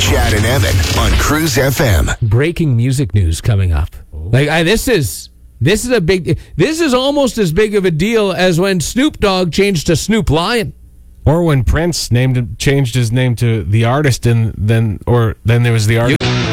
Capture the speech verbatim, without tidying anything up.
Chad and Evan on Cruise F M. Breaking music news coming up. Like I, this is this is a big. This is almost as big of a deal as when Snoop Dogg changed to Snoop Lion, or when Prince named changed his name to the artist, and then or then there was the artist.